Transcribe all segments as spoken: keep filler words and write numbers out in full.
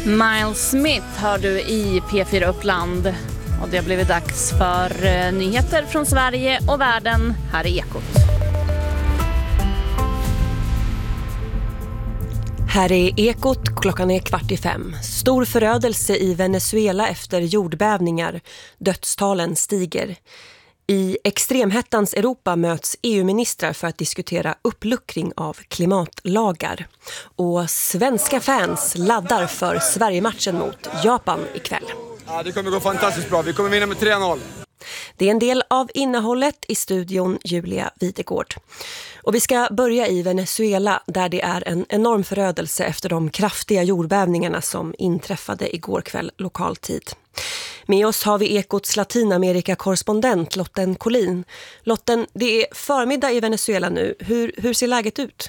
Miles Smith hör du i P fyra Uppland. Och det har blivit dags för eh, nyheter från Sverige och världen. Här är Ekot. Här är Ekot, klockan är kvart i fem. Stor förödelse i Venezuela efter jordbävningar. Dödstalen stiger. I extremhettans Europa möts E U-ministrar för att diskutera uppluckring av klimatlagar. Och svenska fans laddar för Sverige-matchen mot Japan ikväll. Ja, det kommer gå fantastiskt bra. Vi kommer vinna med tre noll. Det är en del av innehållet i studion Julia Videgård. Och vi ska börja i Venezuela där det är en enorm förödelse efter de kraftiga jordbävningarna som inträffade igår kväll lokal tid. Med oss har vi Ekots Latinamerika-korrespondent Lotten Collin. Lotten, det är förmiddag i Venezuela nu. Hur, hur ser läget ut?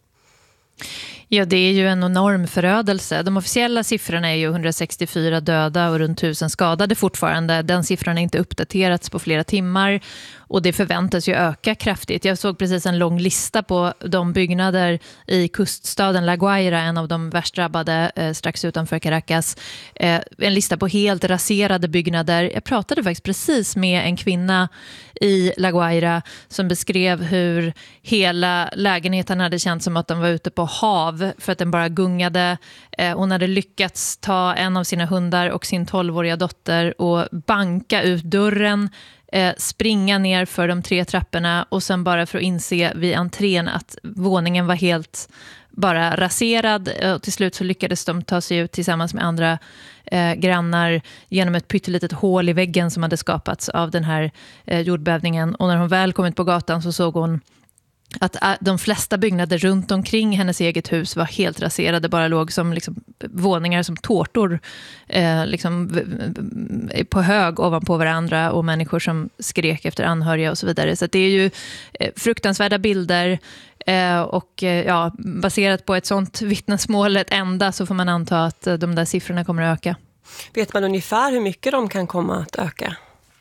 Ja, det är ju en enorm förödelse. De officiella siffrorna är ju hundrasextiofyra döda och runt tusen skadade fortfarande. Den siffran har inte uppdaterats på flera timmar och det förväntas ju öka kraftigt. Jag såg precis en lång lista på de byggnader i kuststaden La Guaira, en av de värst drabbade eh, strax utanför Caracas. Eh, en lista på helt raserade byggnader. Jag pratade faktiskt precis med en kvinna i La Guaira som beskrev hur hela lägenheten hade känts som att de var ute på hav för att den bara gungade. Eh, hon hade lyckats ta en av sina hundar och sin tolvåriga dotter och banka ut dörren, eh, springa ner för de tre trapporna och sen bara för att inse vid entrén att våningen var helt bara raserad. Och till slut så lyckades de ta sig ut tillsammans med andra eh, grannar genom ett pyttelitet hål i väggen som hade skapats av den här eh, jordbävningen. Och när hon väl kom ut på gatan så såg hon att de flesta byggnader runt omkring hennes eget hus var helt raserade, bara låg som liksom våningar som tårtor eh, liksom på hög ovanpå varandra och människor som skrek efter anhöriga och så vidare. Så att det är ju eh, fruktansvärda bilder eh, och eh, ja, baserat på ett sånt vittnesmål ett enda så får man anta att eh, de där siffrorna kommer att öka. Vet man ungefär hur mycket de kan komma att öka?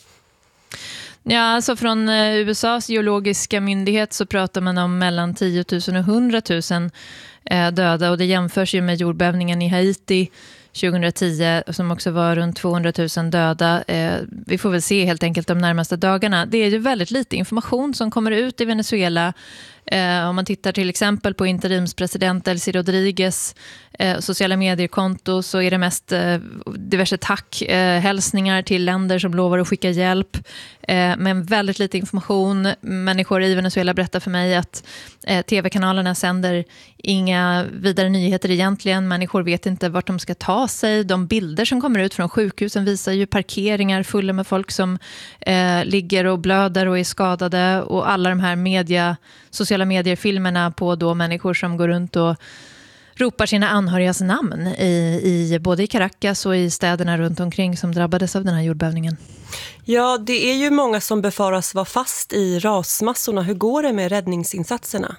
Ja, alltså från U S A:s geologiska myndighet så pratar man om mellan tio tusen och hundra tusen döda och det jämförs ju med jordbävningen i Haiti tjugohundratio som också var runt tvåhundratusen döda. Vi får väl se helt enkelt de närmaste dagarna. Det är ju väldigt lite information som kommer ut i Venezuela. Om man tittar till exempel på interimspresident Delcy Rodriguez eh, sociala mediekonto så är det mest eh, diverse tack, eh, hälsningar till länder som lovar att skicka hjälp eh, men väldigt lite information. Människor i Venezuela berättar för mig att eh, tv-kanalerna sänder inga vidare nyheter egentligen. Människor vet inte vart de ska ta sig. De bilder som kommer ut från sjukhusen visar ju parkeringar fulla med folk som eh, ligger och blöder och är skadade och alla de här media sociala medier-filmerna på då människor som går runt och ropar sina anhörigas namn i, i både i Caracas och i städerna runt omkring som drabbades av den här jordbävningen. Ja, det är ju många som befaras vara fast i rasmassorna. Hur går det med räddningsinsatserna?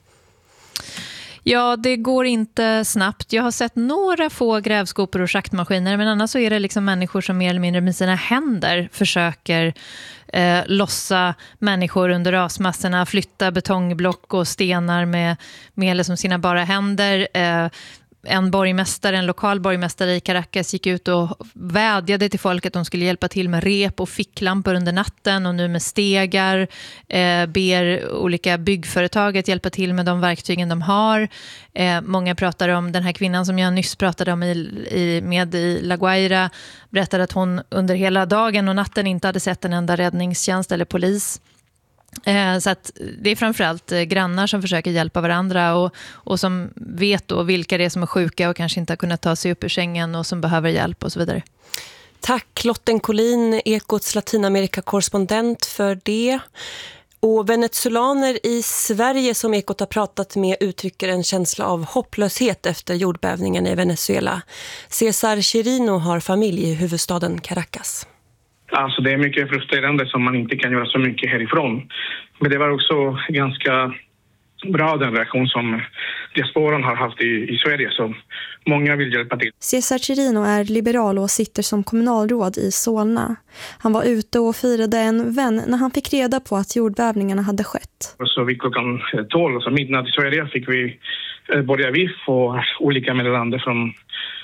Ja, det går inte snabbt. Jag har sett några få grävskopor och schaktmaskiner men annars så är det liksom människor som mer eller mindre med sina händer försöker eh, lossa människor under rasmassorna, flytta betongblock och stenar med, med eller som sina bara händer. Eh, En borgmästare, en lokal borgmästare i Caracas gick ut och vädjade till folk att de skulle hjälpa till med rep och ficklampor under natten och nu med stegar eh, ber olika byggföretag att hjälpa till med de verktygen de har. Eh, många pratar om den här kvinnan som jag nyss pratade om i, i, med i La Guaira berättade att hon under hela dagen och natten inte hade sett en enda räddningstjänst eller polis. Så att det är framförallt grannar som försöker hjälpa varandra och, och som vet då vilka det är som är sjuka och kanske inte har kunnat ta sig upp ur sängen och som behöver hjälp och så vidare. Tack Lotten Collin, Ekots Latinamerika-korrespondent för det. Och venezuelaner i Sverige som Ekot har pratat med uttrycker en känsla av hopplöshet efter jordbävningen i Venezuela. Cesar Chirino har familj i huvudstaden Caracas. Alltså det är mycket frustrerande som man inte kan göra så mycket härifrån. Men det var också ganska bra den reaktion som diasporan har haft i, i Sverige, så många vill hjälpa till. Cesar Chirino är liberal och sitter som kommunalråd i Solna. Han var ute och firade en vän när han fick reda på att jordbävningarna hade skett. Och så vid klockan tolv, alltså midnatt i Sverige, fick vi, började vi få olika meddelanden från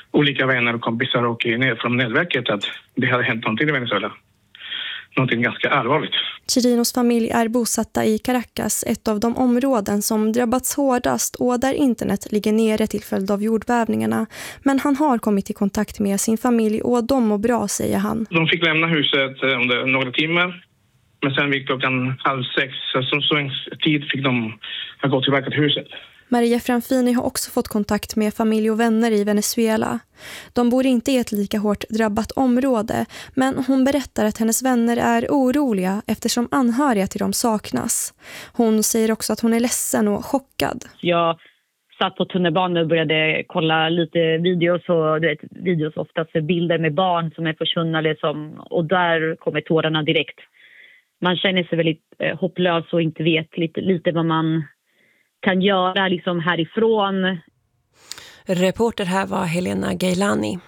olika vänner och kompisar och från nätverket att det hade hänt någonting i Venezuela. Någonting ganska allvarligt. Chirinos familj är bosatta i Caracas, ett av de områden som drabbats hårdast och där internet ligger nere till följd av jordbävningarna. Men han har kommit i kontakt med sin familj och de mår bra, säger han. De fick lämna huset under några timmar, men sen vid klockan halv sex, som svensk tid, fick de gå tillbaka till huset. Maria Franfini har också fått kontakt med familj och vänner i Venezuela. De bor inte i ett lika hårt drabbat område, men hon berättar att hennes vänner är oroliga eftersom anhöriga till dem saknas. Hon säger också att hon är ledsen och chockad. Jag satt på tunnelbanan och började kolla lite videos, och du vet, videos oftast bilder med barn som är försvunna liksom, och där kommer tårarna direkt. Man känner sig väldigt eh, hopplös och inte vet lite, lite vad man kan göra liksom härifrån. Reporter här var Helena Gailani.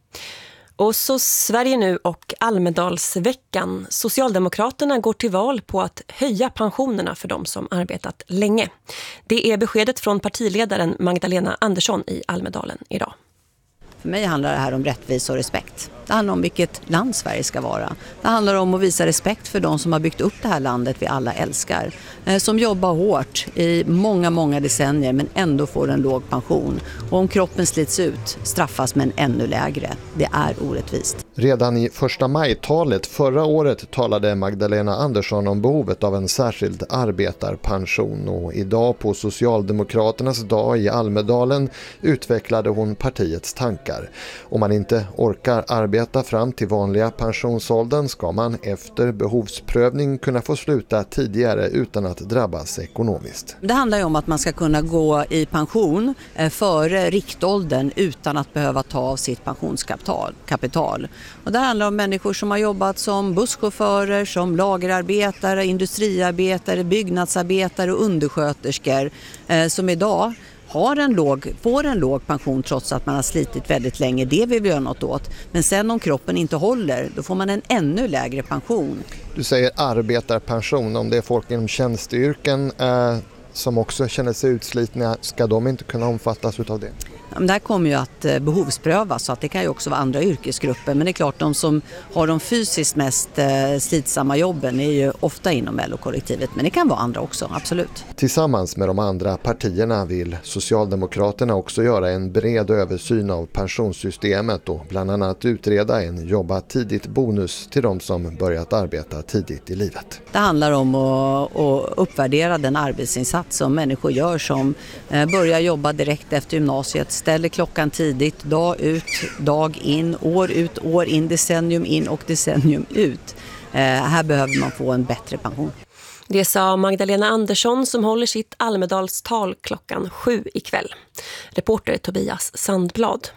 Och så Sverige nu och Almedalsveckan. Socialdemokraterna går till val på att höja pensionerna för de som arbetat länge. Det är beskedet från partiledaren Magdalena Andersson i Almedalen idag. För mig handlar det här om rättvisa och respekt. Det handlar om vilket land Sverige ska vara. Det handlar om att visa respekt för de som har byggt upp det här landet vi alla älskar. Som jobbar hårt i många, många decennier men ändå får en låg pension. Och om kroppen slits ut straffas med en ännu lägre. Det är orättvist. Redan i första maj-talet förra året talade Magdalena Andersson om behovet av en särskild arbetarpension. Och idag på Socialdemokraternas dag i Almedalen utvecklade hon partiets tankar. Om man inte orkar arbeta fram till vanliga pensionsåldern ska man efter behovsprövning kunna få sluta tidigare utan att drabbas ekonomiskt. Det handlar ju om att man ska kunna gå i pension före riktåldern utan att behöva ta av sitt pensionskapital. Och det handlar om människor som har jobbat som busschaufförer, som lagerarbetare, industriarbetare, byggnadsarbetare och undersköterskor som idag har en låg, får en låg pension trots att man har slitit väldigt länge. Det vill vi göra något åt. Men sen om kroppen inte håller, då får man en ännu lägre pension. Du säger arbetarpension. Om det är folk inom tjänsteyrken eh, som också känner sig utslitna, ska de inte kunna omfattas av det? Det här kommer ju att behovsprövas, så att det kan ju också vara andra yrkesgrupper. Men det är klart, de som har de fysiskt mest slitsamma jobben är ju ofta inom L O-kollektivet. Men det kan vara andra också, absolut. Tillsammans med de andra partierna vill Socialdemokraterna också göra en bred översyn av pensionssystemet och bland annat utreda en jobba tidigt bonus till de som börjat arbeta tidigt i livet. Det handlar om att, att uppvärdera den arbetsinsats som människor gör som börjar jobba direkt efter gymnasiet. Ställer klockan tidigt, dag ut, dag in, år ut, år in, decennium in och decennium ut. Eh, här behöver man få en bättre pension. Det sa Magdalena Andersson som håller sitt Almedalstal klockan sju ikväll. Reporter Tobias Sandblad.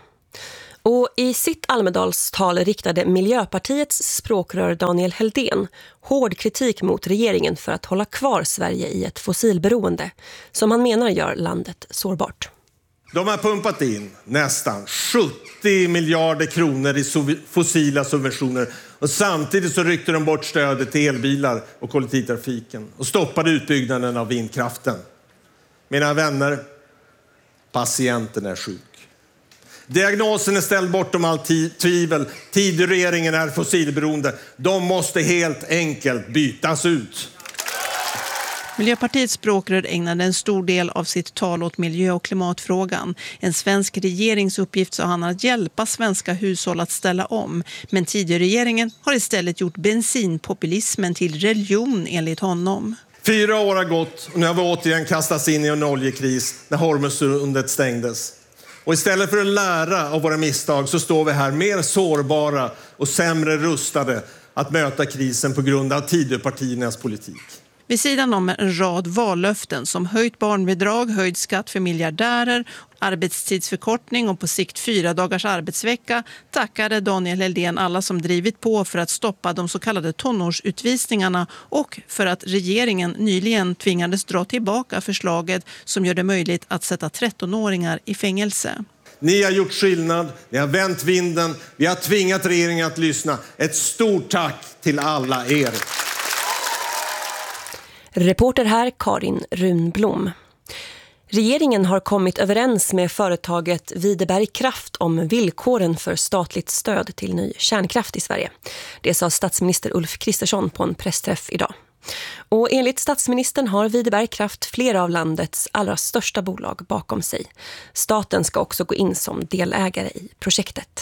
Och i sitt Almedalstal riktade Miljöpartiets språkrör Daniel Heldén hård kritik mot regeringen för att hålla kvar Sverige i ett fossilberoende som han menar gör landet sårbart. De har pumpat in nästan sjuttio miljarder kronor i fossila subventioner och samtidigt så ryckte de bort stödet till elbilar och kollektivtrafiken och stoppade utbyggnaden av vindkraften. Mina vänner, patienten är sjuk. Diagnosen är ställd bortom allt tvivel. Tidregeringen är fossilberoende. De måste helt enkelt bytas ut. Miljöpartiets språkrör ägnade en stor del av sitt tal åt miljö- och klimatfrågan. En svensk regerings uppgift, sa han, att hjälpa svenska hushåll att ställa om. Men tidigregeringen har istället gjort bensinpopulismen till religion enligt honom. Fyra år har gått och nu har vi återigen kastats in i en oljekris när Hormuzsundet stängdes. Och istället för att lära av våra misstag så står vi här mer sårbara och sämre rustade att möta krisen på grund av Tidöpartiernas politik. Vid sidan om en rad vallöften som höjt barnbidrag, höjd skatt för miljardärer, arbetstidsförkortning och på sikt fyra dagars arbetsvecka tackade Daniel Heldén alla som drivit på för att stoppa de så kallade tonårsutvisningarna och för att regeringen nyligen tvingades dra tillbaka förslaget som gör det möjligt att sätta trettonåringar i fängelse. Ni har gjort skillnad, ni har vänt vinden, vi har tvingat regeringen att lyssna. Ett stort tack till alla er. Reporter här Karin Runblom. Regeringen har kommit överens med företaget Videberg Kraft om villkoren för statligt stöd till ny kärnkraft i Sverige. Det sa statsminister Ulf Kristersson på en pressträff idag. Och enligt statsministern har Videberg Kraft flera av landets allra största bolag bakom sig. Staten ska också gå in som delägare i projektet.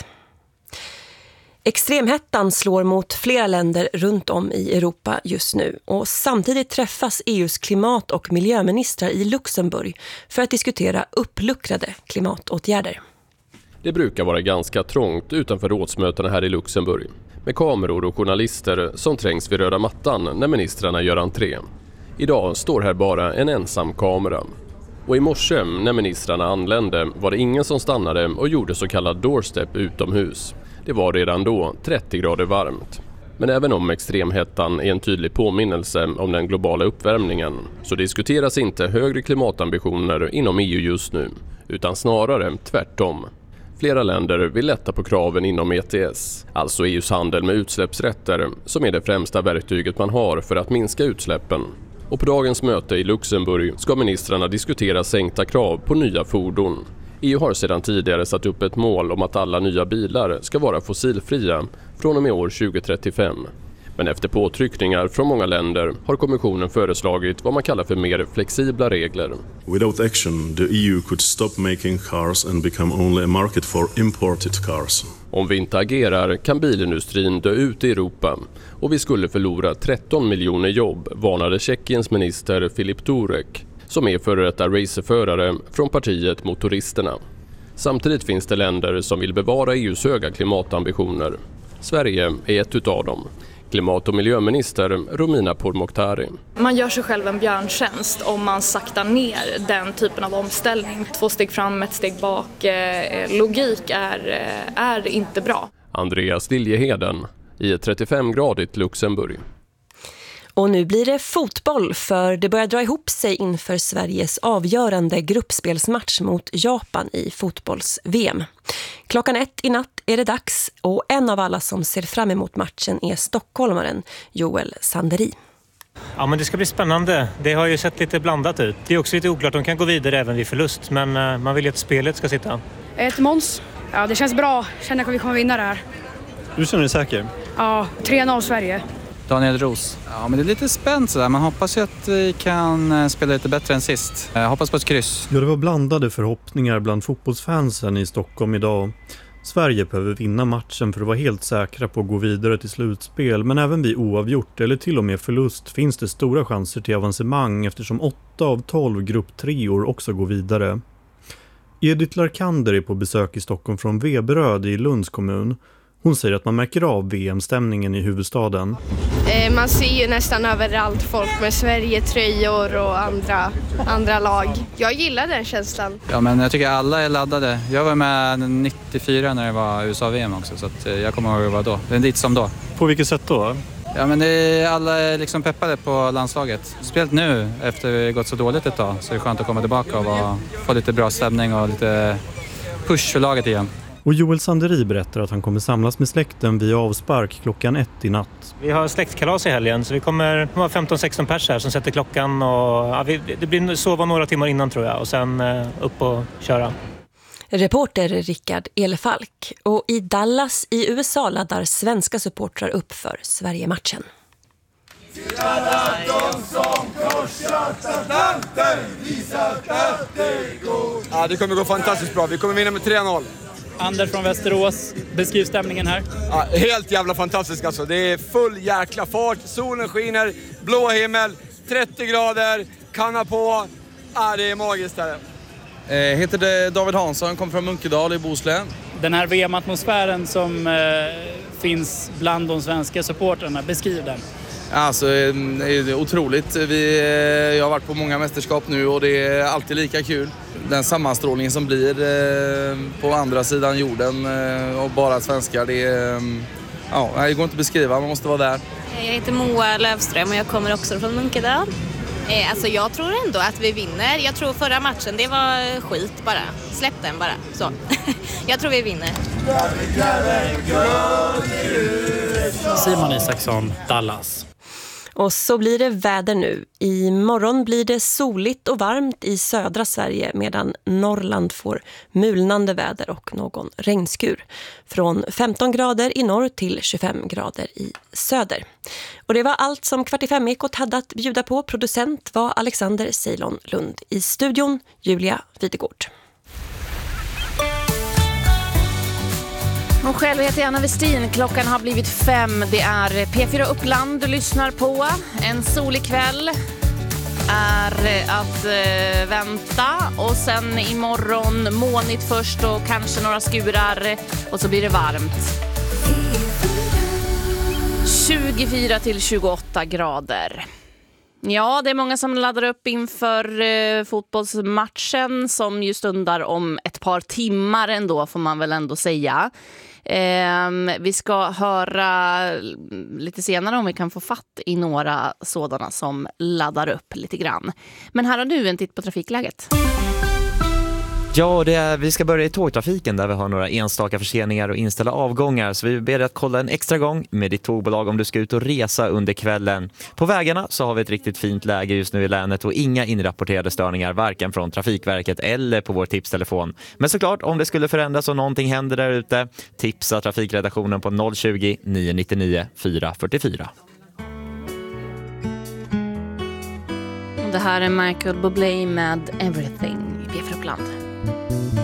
Extremhettan slår mot flera länder runt om i Europa just nu och samtidigt träffas E U:s klimat- och miljöministrar i Luxemburg för att diskutera uppluckrade klimatåtgärder. Det brukar vara ganska trångt utanför rådsmötena här i Luxemburg med kameror och journalister som trängs vid röda mattan när ministrarna gör entré. Idag står här bara en ensam kamera. Och i morse när ministrarna anlände var det ingen som stannade och gjorde så kallad doorstep utomhus. Det var redan då trettio grader varmt. Men även om extremhettan är en tydlig påminnelse om den globala uppvärmningen så diskuteras inte högre klimatambitioner inom E U just nu, utan snarare tvärtom. Flera länder vill lätta på kraven inom E T S, alltså E U:s handel med utsläppsrätter som är det främsta verktyget man har för att minska utsläppen. Och på dagens möte i Luxemburg ska ministrarna diskutera sänkta krav på nya fordon. E U har sedan tidigare satt upp ett mål om att alla nya bilar ska vara fossilfria från och med år tjugo trettiofem. Men efter påtryckningar från många länder har kommissionen föreslagit vad man kallar för mer flexibla regler. Without action, the E U could stop making cars and become only a market for imported cars. Om vi inte agerar kan bilindustrin dö ut i Europa och vi skulle förlora tretton miljoner jobb, varnade Tjeckiens minister Filip Turek, som är före detta racerförare från partiet Motoristerna. Samtidigt finns det länder som vill bevara E U:s höga klimatambitioner. Sverige är ett utav dem. Klimat- och miljöminister Romina Pourmokhtari. Man gör sig själv en björntjänst om man saktar ner den typen av omställning. Två steg fram, ett steg bak. Eh, logik är, eh, är inte bra. Andreas Liljeheden i ett trettiofem-gradigt Luxemburg. Och nu blir det fotboll för det börjar dra ihop sig inför Sveriges avgörande gruppspelsmatch mot Japan i fotbolls-V M. Klockan ett i natt är det dags och en av alla som ser fram emot matchen är stockholmaren Joel Sanderi. Ja, men det ska bli spännande. Det har ju sett lite blandat ut. Det är också lite oklart, de kan gå vidare även vid förlust, men man vill ju att spelet ska sitta. Ett Måns. Ja, det känns bra. Jag känner att vi kommer vinna det här. Du känner dig säker? Ja, tre noll Sverige. Daniel Ros. Ja, men det är lite spänt sådär. Man hoppas ju att vi kan spela lite bättre än sist. Jag hoppas på ett kryss. Ja, det var blandade förhoppningar bland fotbollsfansen i Stockholm idag. Sverige behöver vinna matchen för att vara helt säkra på att gå vidare till slutspel. Men även vid oavgjort eller till och med förlust finns det stora chanser till avancemang eftersom åtta av tolv grupp treor också går vidare. Edith Larkander är på besök i Stockholm från Veberöd i Lunds kommun. Hon säger att man märker av V M-stämningen i huvudstaden. Eh, man ser ju nästan överallt folk med Sverige-tröjor och andra, andra lag. Jag gillar den känslan. Ja, men jag tycker alla är laddade. Jag var med nittiofyra när det var U S A-V M också, så att jag kommer ihåg hur det var då. Det är lite som då. På vilket sätt då? Ja, men det är alla är liksom peppade på landslaget. Spelet nu, efter det gått så dåligt ett tag, så är det skönt att komma tillbaka och få lite bra stämning och lite push för laget igen. Och Joel Sanderi berättar att han kommer samlas med släkten vid avspark klockan ett i natt. Vi har släktkalas i helgen så vi kommer ha femton sexton pers här som sätter klockan. Och, ja, vi, det blir sova några timmar innan tror jag och sen eh, upp och köra. Reporter Rickard Elefalk. Och i Dallas i U S A laddar svenska supportrar upp för Sverige-matchen. Till alla de som korsat Atlanten visat att det går. Ja, det kommer gå fantastiskt bra. Vi kommer vinna med tre noll. Anders från Västerås, beskriv stämningen här. Ja, helt jävla fantastiskt alltså. Det är full jäkla fart, solen skiner, blå himmel, trettio grader, kanna på. Ja, det är magiskt här. Jag heter David Hansson, kommer från Munkedal i Bohuslän. Den här V M-atmosfären som eh, finns bland de svenska supportrarna, beskriv den. Alltså, det är otroligt. Vi, jag har varit på många mästerskap nu och det är alltid lika kul. Den sammanstrålningen som blir på andra sidan jorden och bara svenskar, det, ja, det går inte att beskriva, man måste vara där. Jag heter Moa Lövström och jag kommer också från Munkedal. Alltså jag tror ändå att vi vinner. Jag tror förra matchen, det var skit bara. Släpp den bara. Så. Jag tror vi vinner. Simon Isaksson, Dallas. Och så blir det väder nu. Imorgon blir det soligt och varmt i södra Sverige medan Norrland får mulnande väder och någon regnskur. Från femton grader i norr till tjugofem grader i söder. Och det var allt som Kvart i fem-ekot hade att bjuda på. Producent var Alexander Ceylon Lund. I studion Julia Videgård. Och själv heter Anna Westin. Klockan har blivit fem. Det är P fyra Uppland du lyssnar på. En solig kväll är att eh, vänta. Och sen imorgon molnigt först och kanske några skurar. Och så blir det varmt. tjugofyra till tjugoåtta grader. Ja, det är många som laddar upp inför eh, fotbollsmatchen som ju stundar om ett par timmar ändå, får man väl ändå säga. Eh, vi ska höra lite senare om vi kan få fatt i några sådana som laddar upp lite grann. Men här har du en titt på trafikläget. Ja, det är, vi ska börja i tågtrafiken där vi har några enstaka förseningar och inställa avgångar. Så vi ber dig att kolla en extra gång med ditt tågbolag om du ska ut och resa under kvällen. På vägarna så har vi ett riktigt fint läge just nu i länet och inga inrapporterade störningar varken från Trafikverket eller på vår tipstelefon. Men såklart, om det skulle förändras och någonting händer där ute, tipsa trafikredaktionen på noll tjugo, nio nittionio, fyra fyrtiofyra. Det här är Michael Bublé med Everything i P fyra Uppland.